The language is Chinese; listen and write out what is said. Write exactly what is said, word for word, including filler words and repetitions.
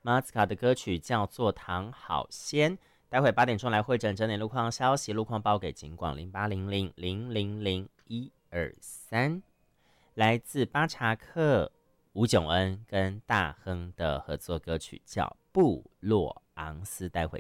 马斯卡的歌曲叫做《唐好仙》。待会八点钟来会诊整点路况消息，路况报给警广零八零零零零零一二三。来自巴查克、吴炯恩跟大亨的合作歌曲叫《布洛昂斯》，待会